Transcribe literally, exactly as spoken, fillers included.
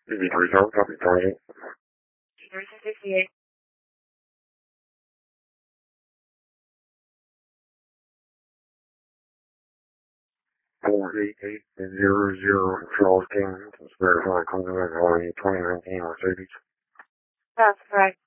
B B three seven, copy, target. three sixty-eight. four eight eight zero zero Charles King, it's verified contact on twenty nineteen Mercedes. That's correct.